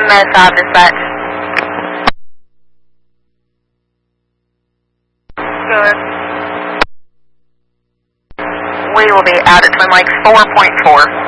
Med 5 dispatch. Good. We will be out at Twin Lakes 4.4.